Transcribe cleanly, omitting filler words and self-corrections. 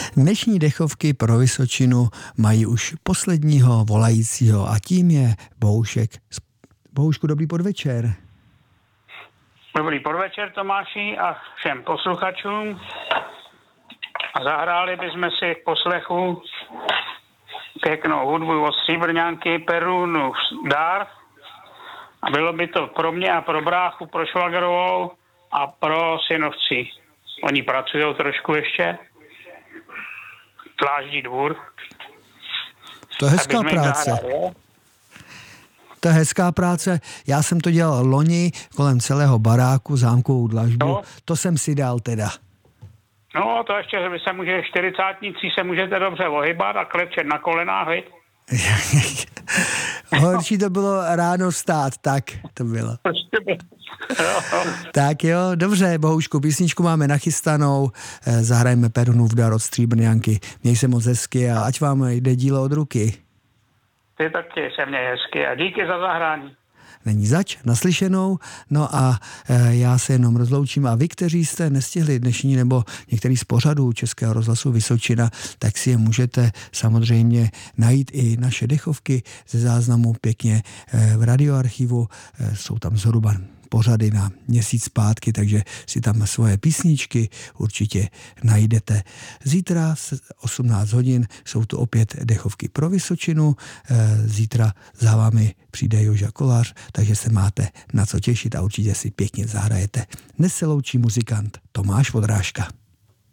Dnešní dechovky pro Vysočinu mají už posledního volajícího a tím je Bohušek. Bohušku, dobrý podvečer. Dobrý podvečer, Tomáši, a všem posluchačům. A zahráli bychom si k poslechu pěknou hudbu od Stříbrňánky Perunův dár. A bylo by to pro mě a pro bráchu, pro švagrovou a pro synovci. Oni pracují trošku ještě. Dláždí dvůr. To je hezká práce. To je hezká práce. Já jsem to dělal loni kolem celého baráku, zámkovou dlažbu. No. To jsem si dal teda. No, to ještě, že vy se může 40níci se můžete dobře ohybat a klepčet na kolenách, viď? Horší to bylo ráno vstát, tak to bylo. Tak jo, dobře, Bohušku, písničku máme nachystanou, zahrajeme Perunův dar od Stříbrňánky. Měj se moc hezky a ať vám jde dílo od ruky. Ty taky se měj hezky a díky za zahrání. Není zač, naslyšenou. No a já se jenom rozloučím a vy, kteří jste nestihli dnešní nebo některý z pořadů Českého rozhlasu Vysočina, tak si je můžete samozřejmě najít i naše dechovky ze záznamu pěkně v radioarchivu. Jsou tam zhruba pořady na měsíc zpátky, takže si tam svoje písničky určitě najdete. Zítra 18 hodin jsou tu opět dechovky pro Vysočinu. Zítra za vámi přijde Joža Kolář, takže se máte na co těšit a určitě si pěkně zahrajete. Dnes se loučí muzikant Tomáš Vodrážka.